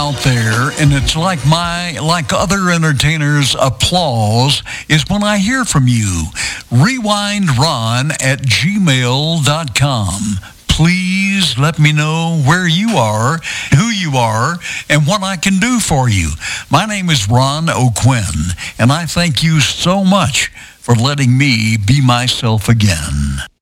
out there, and it's like other entertainers' applause is when I hear from you. RewindRon@gmail.com. Please let me know where you are, who you are, and what I can do for you. My name is Ron O'Quinn, and I thank you so much for letting me be myself again.